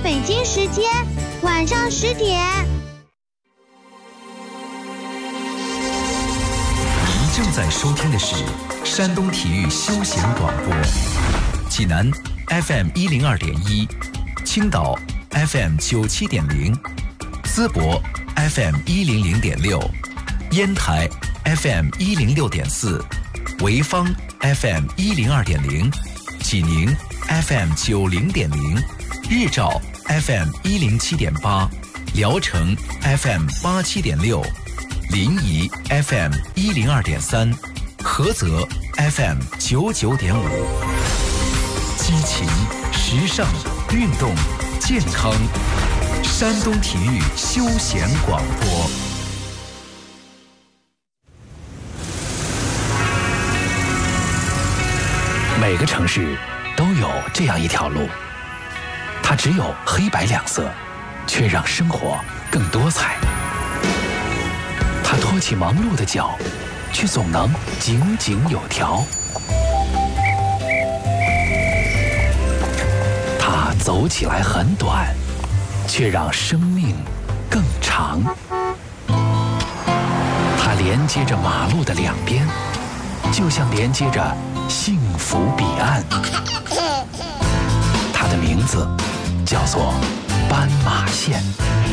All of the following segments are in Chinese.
北京时间晚上10点。 您正在收听的是山东体育休闲广播，济南 FM 102.1，青岛 FM 97.0，淄博 FM 100.6，烟台 FM 106.4，潍坊 FM 102.0，济宁 FM 90.0，日照 FM 107.8，聊城 FM 87.6，临沂 FM 102.3，菏泽 FM 99.5。激情、时尚、运动、健康，山东体育休闲广播。 每个城市都有这样一条路，它只有黑白两色，却让生活更多彩。它托起忙碌的脚，却总能井井有条。它走起来很短，却让生命更长。它连接着马路的两边，就像连接着幸福彼岸。它的名字叫做斑马线。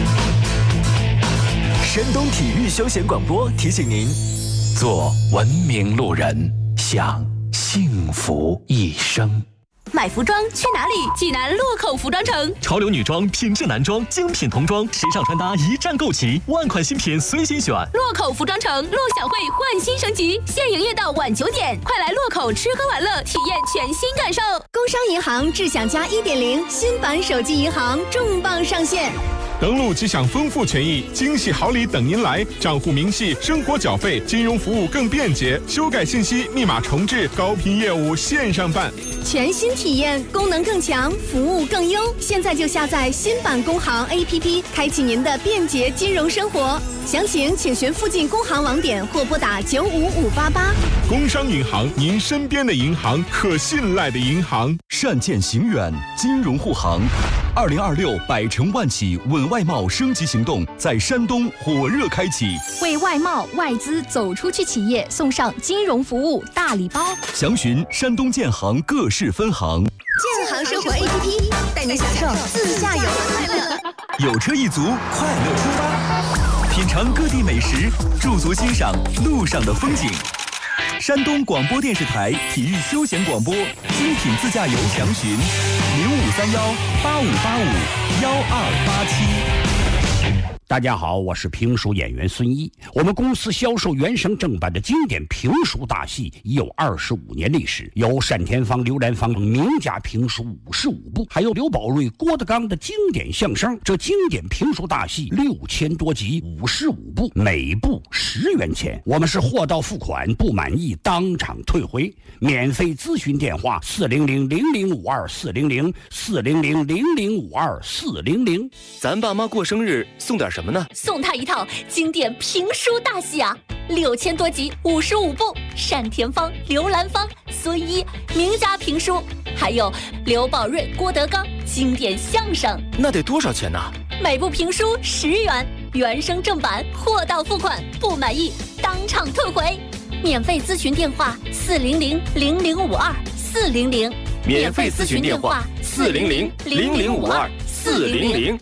山东体育休闲广播提醒您： 做文明路人，享幸福一生。 买服装去哪里？济南洛口服装城， 潮流女装、品质男装、精品童装、时尚穿搭一站购齐，万款新品随心选。 洛口服装城陆小慧焕新升级，现营业到晚9点，快来洛口吃喝玩乐，体验全新感受。 工商银行智享加1.0新版手机银行重磅上线。 登录即享丰富权益，惊喜好礼等您来！账户明细、生活缴费、金融服务更便捷，修改信息、密码重置、高频业务线上办， 全新体验，功能更强，服务更优。现在就下载新版工行 APP， 开启您的便捷金融生活。详情请询附近工行网点或拨打95588。 工商银行，您身边的银行，可信赖的银行。 善见行远，金融护航。2026百城万企稳外贸升级行动在山东火热开启， 为外贸外资走出去企业送上金融服务大礼包。 详询山东建行各市分行。 建行生活 APP 带您享受自驾游的快乐。 有车一族，快乐出发，品尝各地美食，驻足欣赏路上的风景。山东广播电视台体育休闲广播，精品自驾游详询053185851287。 大家好，我是评书演员孙一。我们公司销售原声正版的经典评书大戏已有25年历史，有单田芳、刘兰芳名家评书55部，还有刘宝瑞、郭德纲的经典相声。这经典评书大戏6000多集，55部，每部10元钱。我们是货到付款，不满意当场退回。免费咨询电话400-0052-400，400-0052-400。 咱爸妈过生日送点什么呢？ 送他一套经典评书大戏啊，6000多集，55部，单田芳、刘兰芳、孙一名家评书，还有刘宝瑞、郭德纲经典相声。 那得多少钱呢？ 每部评书10元，原声正版，货到付款，不满意当场退回。免费咨询电话400-0052-400， 免费咨询电话400-0052-400。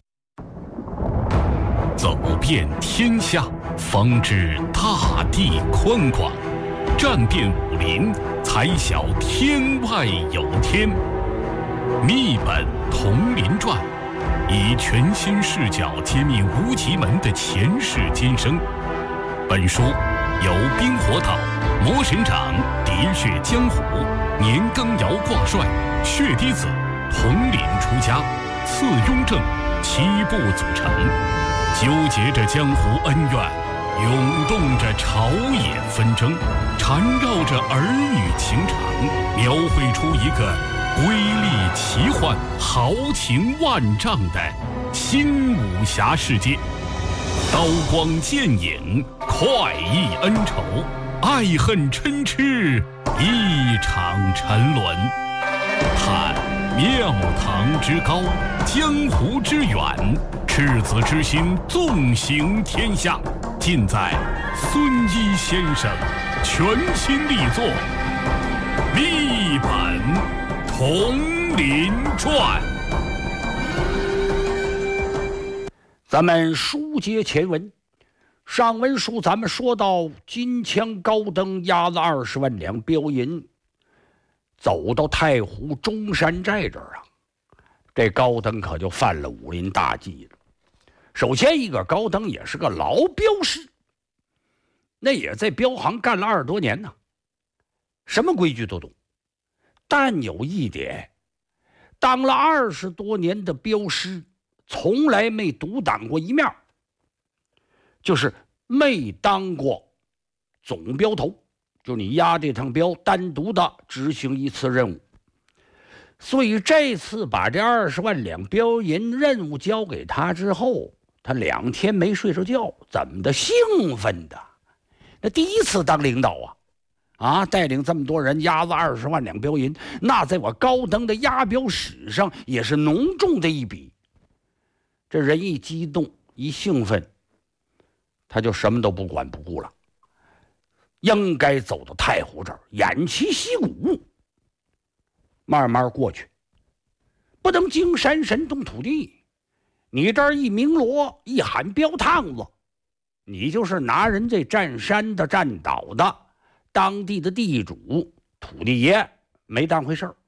走遍天下，方知大地宽广；战遍武林，才晓天外有天。秘本同林传，以全新视角揭秘无极门的前世今生。本书由冰火岛、魔神掌、喋血江湖、年羹尧挂帅、血滴子、统领出家、次雍正7部组成，纠结着江湖恩怨，涌动着朝野纷争，缠绕着儿女情长，描绘出一个瑰丽奇幻、豪情万丈的新武侠世界。刀光剑影，快意恩仇，爱恨嗔痴，一场沉沦。看庙堂之高，江湖之远，赤子之心纵行天下，尽在孙一先生全新力作《一本铜林传》。 咱们书接前文，上文书咱们说到金枪高登押了20万两镖银，走到太湖中山寨这儿啊，这高登可就犯了武林大忌了。首先一个，高登也是个老镖师，那也在镖行干了20多年呢，什么规矩都懂。但有一点，当了20多年的镖师，从来没独当过一面，就是没当过总镖头，就你押这趟镖单独的执行一次任务。所以这次把这20万两镖银任务交给他之后，他2天没睡着觉，怎么的兴奋的？那第一次当领导啊，带领这么多人押了20万两镖银，那在我高登的押镖史上也是浓重的一笔。这人一激动一兴奋，他就什么都不管不顾了，应该走到太湖这儿偃旗息鼓，慢慢过去，不能惊山神动土地。你这儿一鸣锣一喊镖趟子，你就是拿人这占山的占岛的当地的地主土地爷没当回事儿。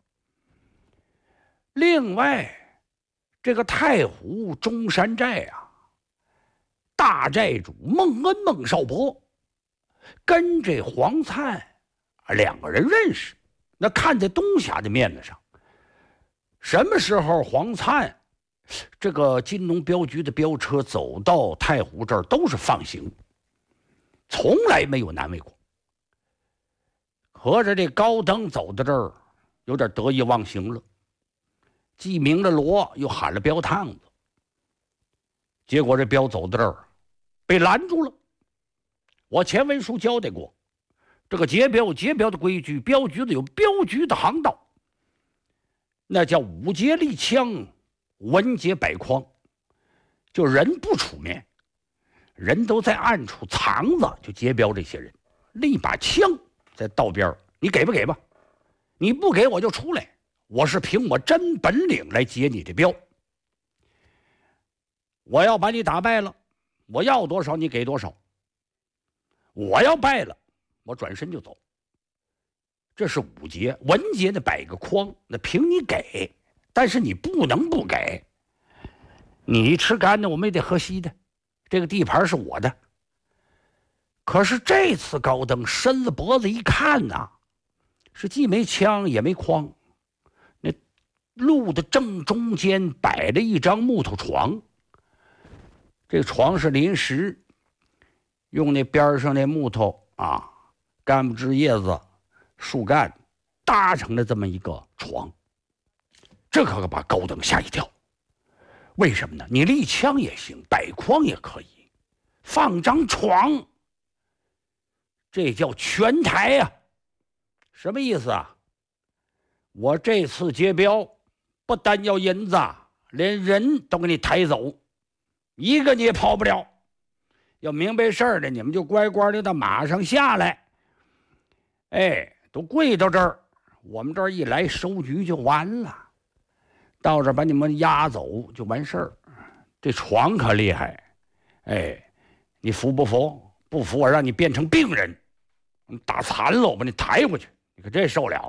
另外这个太湖中山寨啊，大寨主孟恩孟少伯跟这黄灿2个人认识，那看在东侠的面子上，什么时候黄灿这个金龙镖局的镖车走到太湖这儿都是放行，从来没有难为过。合着这高登走到这儿有点得意忘形了，既鸣了锣又喊了镖趟子，结果这镖走到这儿被拦住了。我前文书交代过，这个劫镖有劫镖的规矩，镖局的有镖局的航道，那叫武劫立枪，文劫摆筐，就人不出面，人都在暗处藏着，就劫镖这些人立把枪在道边，你给不给吧？你不给我就出来，我是凭我真本领来劫你这镖。我要把你打败了，我要多少你给多少，我要败了我转身就走。这是武劫。文劫的摆个筐，那凭你给，但是你不能不给，你吃干的我们也得喝稀的，这个地盘是我的。可是这次高登伸了脖子一看呐，是既没枪也没筐，那路的正中间摆着一张木头床，这个床是临时用那边上那木头干木枝叶子树干搭成了这么一个床。这可把高登吓一跳。为什么呢？你立枪也行，摆筐也可以，放张床，这叫全台呀。什么意思啊？我这次劫镖不单要银子，连人都给你抬走，一个你也跑不了。要明白事儿的，你们就乖乖的到马上下来，都跪到这儿，我们这儿一来收局就完了，到这儿把你们押走就完事儿。这床可厉害，你服不服？不服我让你变成病人，打残了我把你抬回去，你可这受了。